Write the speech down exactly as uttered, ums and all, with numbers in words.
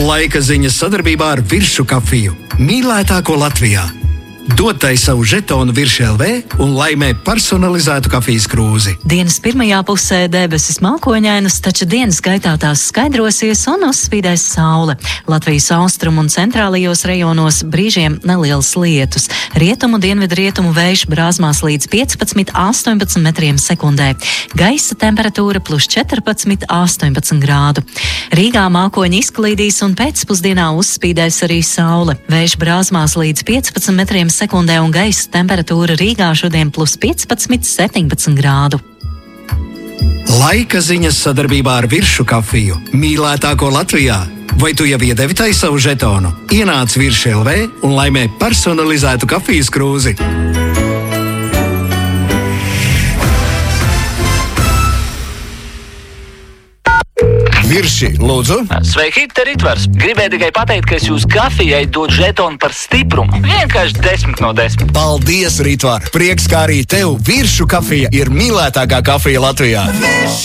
Laika ziņas sadarbībā ar Viršu kafiju. Mīlētāko Latvijā. Dod tai savu žetonu Virši L V un laimē personalizētu kafijas krūzi. Dienas pirmajā pusē debesis mākoņainas, taču dienas gaitā tās skaidrosies un uzspīdēs saule. Latvijas austrumu un centrālajos rajonos brīžiem nelielas lietus. Rietumu dienvidu rietumu vējš brāzmās līdz piecpadsmit līdz astoņpadsmit metriem sekundē. Gaisa temperatūra plus četrpadsmit līdz astoņpadsmit grādu. Rīgā mākoņi izklīdīs un pēcpusdienā uzspīdēs arī saule. Vējš brāzmās līdz piecpadsmit metriem sekundē un gaisa temperatūra Rīgā šodien plus piecpadsmit līdz septiņpadsmit grādu. Laika ziņas sadarbībā ar Viršu kafiju. Mīlētāko Latvijā. Vai tu jau iedevi tai savu žetonu? Ienāc Virši L V un laimē personalizētu kafijas krūzi. Virši, lūdzu. Sveiki, te Ritvars. Gribēju tikai pateikt, ka es jūs kafijai dodu žetonu par stiprumu. Vienkārši desmit no desmit. Paldies, Ritvar! Prieks, kā arī tev Viršu kafija ir mīlētākā kafija Latvijā.